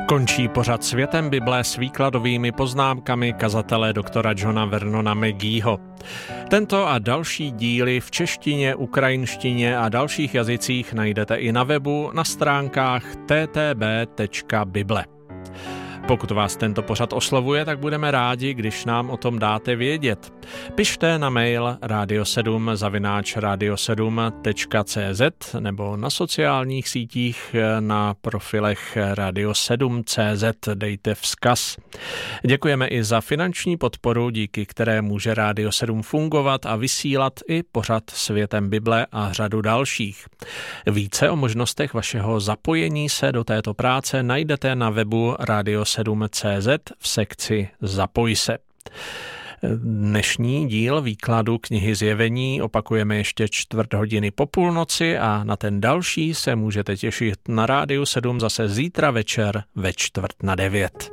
Končí pořad Světem Bible s výkladovými poznámkami kazatele doktora Johna Vernona McGeeho. Tento a další díly v češtině, ukrajinštině a dalších jazycích najdete i na webu na stránkách ttb.bible. Pokud vás tento pořad oslovuje, tak budeme rádi, když nám o tom dáte vědět. Pište na mail radio7@radio7.cz nebo na sociálních sítích na profilech radio7.cz dejte vzkaz. Děkujeme i za finanční podporu, díky které může Radio 7 fungovat a vysílat i pořad Světem Bible a řadu dalších. Více o možnostech vašeho zapojení se do této práce najdete na webu radio7.cz v sekci Zapoj se. Dnešní díl výkladu knihy Zjevení opakujeme ještě 4:15 po půlnoci a na ten další se můžete těšit na Rádiu 7 zase zítra večer ve 8:45.